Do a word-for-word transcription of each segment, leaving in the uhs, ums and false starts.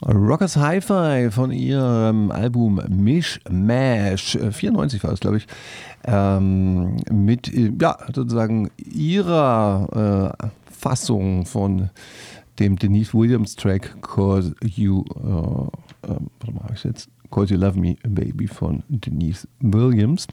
Rockers Hi-Fi von ihrem Album Mish-Mash, vierundneunzig war es, glaube ich, ähm, mit ja, sozusagen ihrer äh, Fassung von dem Denise Williams Track Cause You, äh, äh, warte mal, habe ich jetzt? Cause You Love Me Baby von Denise Williams.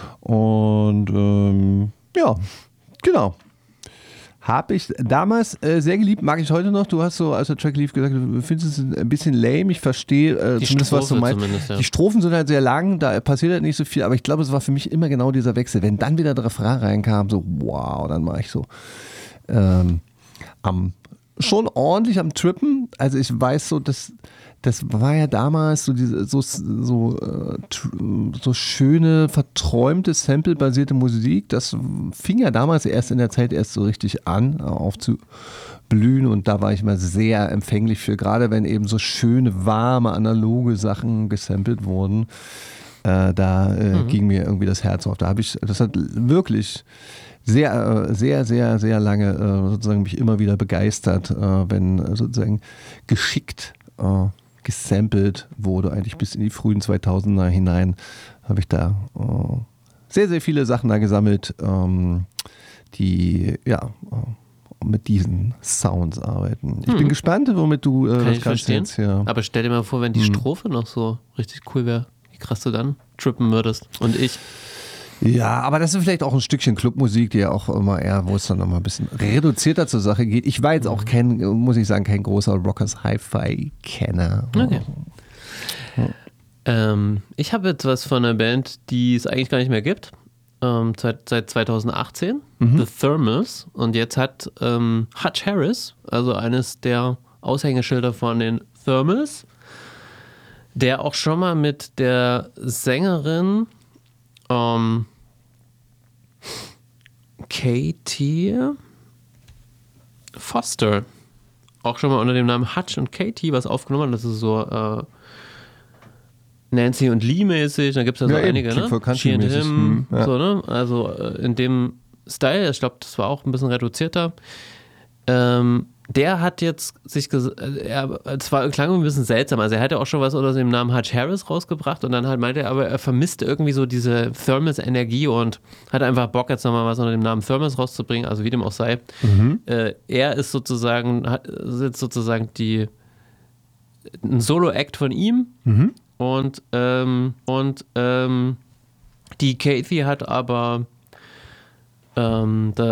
Und ähm, ja, genau. Habe ich damals äh, sehr geliebt, mag ich heute noch. Du hast so, als der Track lief, gesagt, du findest es ein bisschen lame. Ich verstehe äh, zumindest, was du meinst. Ja. Die Strophen sind halt sehr lang, da passiert halt nicht so viel, aber ich glaube, es war für mich immer genau dieser Wechsel. Wenn dann wieder der Refrain reinkam, so wow, dann war ich so ähm, am, schon ordentlich am Trippen. Also ich weiß so, dass das war ja damals so diese so, so, so schöne, verträumte, samplebasierte Musik. Das fing ja damals erst in der Zeit erst so richtig an, aufzublühen. Und da war ich immer sehr empfänglich für, gerade wenn eben so schöne, warme, analoge Sachen gesampelt wurden. Äh, da äh, mhm. ging mir irgendwie das Herz auf. Da habe ich, das hat wirklich sehr, sehr, sehr, sehr lange äh, sozusagen mich immer wieder begeistert, äh, wenn sozusagen geschickt äh, gesampelt wurde, eigentlich bis in die frühen zweitausender hinein, habe ich da äh, sehr, sehr viele Sachen da gesammelt, ähm, die ja äh, mit diesen Sounds arbeiten. Ich hm. bin gespannt, womit du äh, Kann das ich Ganze verstehen. jetzt hier... Aber stell dir mal vor, wenn die hm. Strophe noch so richtig cool wäre, wie krass du dann trippen würdest. Und ich... Ja, aber das ist vielleicht auch ein Stückchen Clubmusik, die ja auch immer eher, wo es dann nochmal ein bisschen reduzierter zur Sache geht. Ich war jetzt auch kein, muss ich sagen, kein großer Rockers Hi-Fi-Kenner. Okay. Ja. Ähm, ich habe jetzt was von einer Band, die es eigentlich gar nicht mehr gibt. Ähm, seit, seit zweitausendachtzehn. Mhm. The Thermals. Und jetzt hat ähm, Hutch Harris, also eines der Aushängeschilder von den Thermals, der auch schon mal mit der Sängerin Um, Katie Foster auch schon mal unter dem Namen Hutch und Katie was aufgenommen. Das ist so äh, Nancy und Lee mäßig. Da gibt es ja so ja, einige, eben, ne? She and Him, hm, ja. so, ne? Also äh, in dem Style. Ich glaube, das war auch ein bisschen reduzierter. Ähm, der hat jetzt sich, ges- er, es war, klang ein bisschen seltsam, also er hatte auch schon was unter dem Namen Hutch Harris rausgebracht und dann halt meinte er, aber er vermisst irgendwie so diese Thermals-Energie und hat einfach Bock jetzt nochmal was unter dem Namen Thermals rauszubringen, also wie dem auch sei. Mhm. Äh, er ist sozusagen, hat, ist sozusagen die, ein Solo-Act von ihm mhm. und, ähm, und ähm, die Kathy hat aber ähm,